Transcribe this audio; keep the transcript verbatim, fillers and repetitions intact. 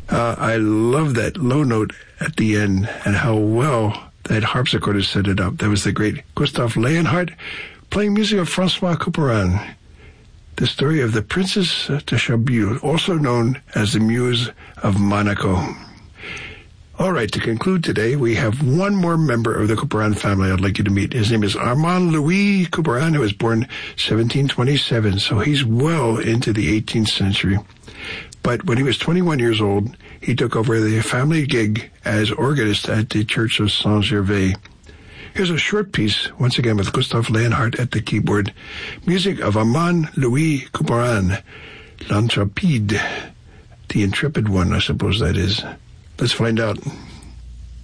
Uh, I love that low note at the end and how well that harpsichordist set it up. That was the great Gustav Leonhardt playing music of Francois Couperin. The story of the Princess de Chablis, also known as the Muse of Monaco. All right, to conclude today, we have one more member of the Couperin family I'd like you to meet. His name is Armand Louis Couperin, who was born seventeen twenty-seven, so he's well into the eighteenth century. But when he was twenty-one years old, he took over the family gig as organist at the Church of Saint-Gervais. Here's a short piece, once again with Gustav Leonhardt at the keyboard. Music of Armand Louis Couperin, L'Intrépide, the intrepid one, I suppose that is. Let's find out.